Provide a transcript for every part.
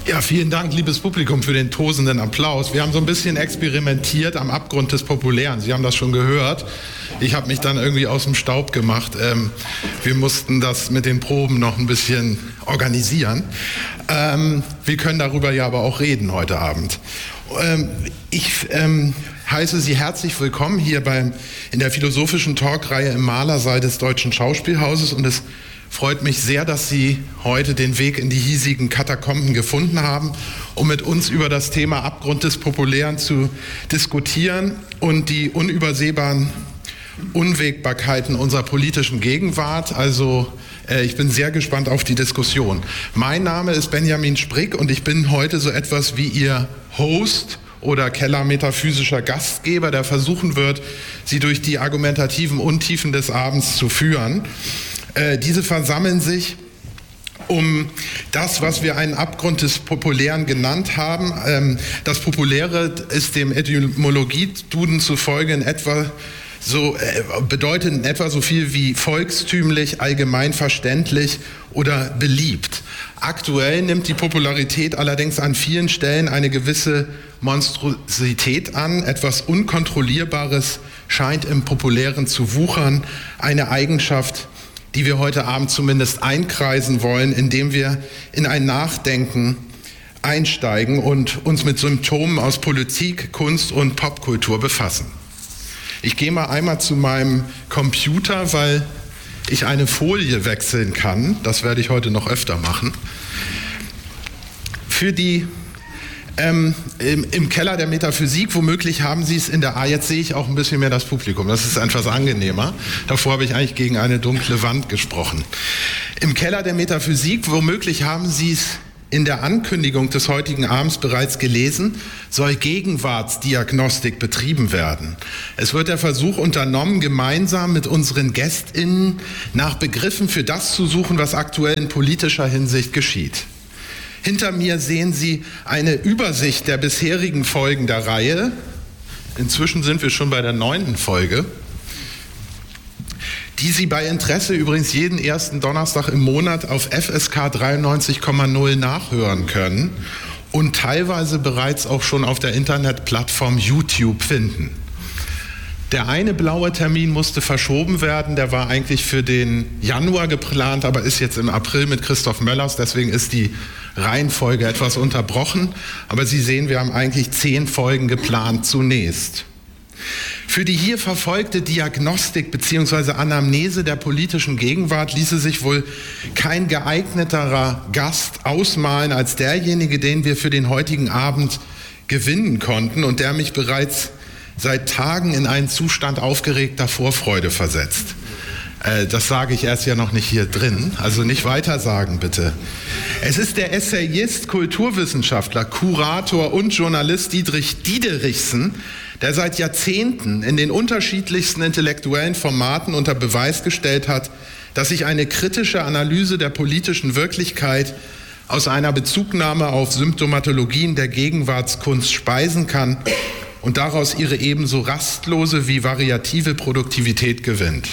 Ja, vielen Dank, liebes Publikum, für den tosenden Applaus. Wir haben so ein bisschen experimentiert am Abgrund des Populären. Sie haben das schon gehört. Ich habe mich dann irgendwie aus dem Staub gemacht. Wir mussten das mit den Proben noch ein bisschen organisieren. Wir können darüber ja aber auch reden heute Abend. Ich heiße Sie herzlich willkommen hier in der philosophischen Talkreihe im Malersaal des Deutschen Schauspielhauses, und es freut mich sehr, dass Sie heute den Weg in die hiesigen Katakomben gefunden haben, um mit uns über das Thema Abgrund des Populären zu diskutieren und die unübersehbaren Unwägbarkeiten unserer politischen Gegenwart. Also ich bin sehr gespannt auf die Diskussion. Mein Name ist Benjamin Sprick und ich bin heute so etwas wie Ihr Host oder kellermetaphysischer Gastgeber, der versuchen wird, Sie durch die argumentativen Untiefen des Abends zu führen. Diese versammeln sich um das, was wir einen Abgrund des Populären genannt haben. Das Populäre ist dem Etymologie-Duden zufolge bedeutet in etwa so viel wie volkstümlich, allgemein verständlich oder beliebt. Aktuell nimmt die Popularität allerdings an vielen Stellen eine gewisse Monstrosität an. Etwas Unkontrollierbares scheint im Populären zu wuchern, eine Eigenschaft, die wir heute Abend zumindest einkreisen wollen, indem wir in ein Nachdenken einsteigen und uns mit Symptomen aus Politik, Kunst und Popkultur befassen. Ich gehe mal einmal zu meinem Computer, weil ich eine Folie wechseln kann. Das werde ich heute noch öfter machen. Im Keller der Metaphysik, womöglich haben Sie es in der jetzt sehe ich auch ein bisschen mehr das Publikum, das ist etwas angenehmer. Davor habe ich eigentlich gegen eine dunkle Wand gesprochen. Im Keller der Metaphysik, womöglich haben Sie es in der Ankündigung des heutigen Abends bereits gelesen, soll Gegenwartsdiagnostik betrieben werden. Es wird der Versuch unternommen, gemeinsam mit unseren GästInnen nach Begriffen für das zu suchen, was aktuell in politischer Hinsicht geschieht. Hinter mir sehen Sie eine Übersicht der bisherigen Folgen der Reihe. Inzwischen sind wir schon bei der 9. Folge, die Sie bei Interesse übrigens jeden ersten Donnerstag im Monat auf FSK 93,0 nachhören können und teilweise bereits auch schon auf der Internetplattform YouTube finden. Der eine blaue Termin musste verschoben werden, der war eigentlich für den Januar geplant, aber ist jetzt im April mit Christoph Möllers, deswegen ist die Reihenfolge etwas unterbrochen. Aber Sie sehen, wir haben eigentlich 10 Folgen geplant zunächst. Für die hier verfolgte Diagnostik bzw. Anamnese der politischen Gegenwart ließe sich wohl kein geeigneterer Gast ausmalen als derjenige, den wir für den heutigen Abend gewinnen konnten und der mich bereits seit Tagen in einen Zustand aufgeregter Vorfreude versetzt. Das sage ich erst ja noch nicht hier drin, also nicht weiter sagen bitte. Es ist der Essayist, Kulturwissenschaftler, Kurator und Journalist Dietrich Diederichsen, der seit Jahrzehnten in den unterschiedlichsten intellektuellen Formaten unter Beweis gestellt hat, dass sich eine kritische Analyse der politischen Wirklichkeit aus einer Bezugnahme auf Symptomatologien der Gegenwartskunst speisen kann und daraus ihre ebenso rastlose wie variative Produktivität gewinnt.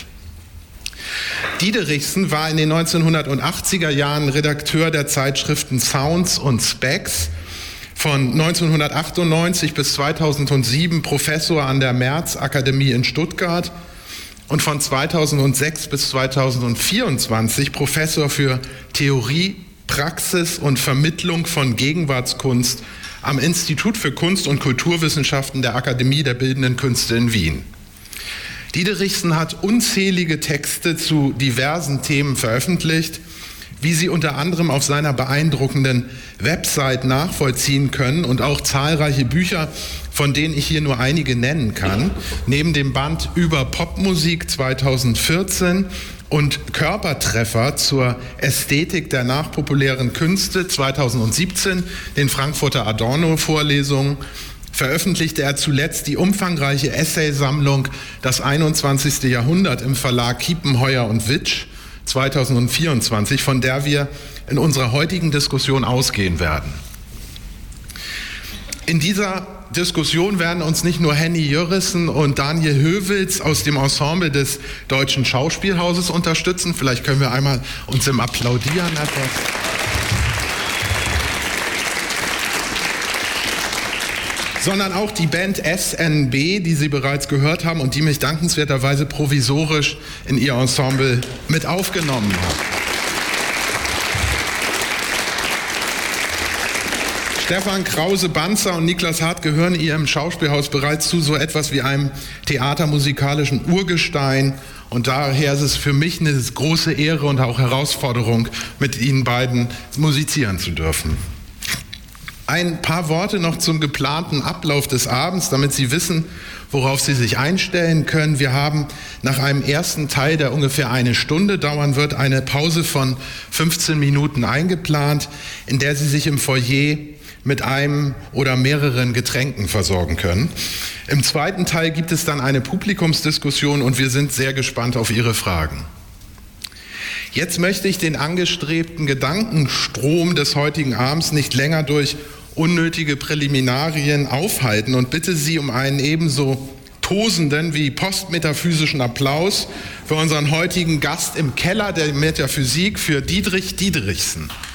Diederichsen war in den 1980er Jahren Redakteur der Zeitschriften Sounds und Specs, von 1998 bis 2007 Professor an der Merz-Akademie in Stuttgart und von 2006 bis 2024 Professor für Theorie, Praxis und Vermittlung von Gegenwartskunst am Institut für Kunst- und Kulturwissenschaften der Akademie der Bildenden Künste in Wien. Diederichsen hat unzählige Texte zu diversen Themen veröffentlicht, wie Sie unter anderem auf seiner beeindruckenden Website nachvollziehen können, und auch zahlreiche Bücher, von denen ich hier nur einige nennen kann. Neben dem Band über Popmusik 2014 und Körpertreffer zur Ästhetik der nachpopulären Künste 2017, den Frankfurter Adorno-Vorlesungen, veröffentlichte er zuletzt die umfangreiche Essaysammlung Das 21. Jahrhundert im Verlag Kiepenheuer und Witsch 2024, von der wir in unserer heutigen Diskussion ausgehen werden. In dieser Diskussion werden uns nicht nur Henny Jörissen und Daniel Höwels aus dem Ensemble des Deutschen Schauspielhauses unterstützen. Vielleicht können wir einmal uns im Applaudieren etwas. sondern auch die Band SNB, die Sie bereits gehört haben und die mich dankenswerterweise provisorisch in ihr Ensemble mit aufgenommen hat. Stefan Krause-Banzer und Niklas Hart gehören ihr im Schauspielhaus bereits zu so etwas wie einem theatermusikalischen Urgestein. Und daher ist es für mich eine große Ehre und auch Herausforderung, mit Ihnen beiden musizieren zu dürfen. Ein paar Worte noch zum geplanten Ablauf des Abends, damit Sie wissen, worauf Sie sich einstellen können. Wir haben nach einem ersten Teil, der ungefähr eine Stunde dauern wird, eine Pause von 15 Minuten eingeplant, in der Sie sich im Foyer mit einem oder mehreren Getränken versorgen können. Im zweiten Teil gibt es dann eine Publikumsdiskussion und wir sind sehr gespannt auf Ihre Fragen. Jetzt möchte ich den angestrebten Gedankenstrom des heutigen Abends nicht länger durch unnötige Präliminarien aufhalten und bitte Sie um einen ebenso tosenden wie postmetaphysischen Applaus für unseren heutigen Gast im Keller der Metaphysik, für Dietrich Diederichsen.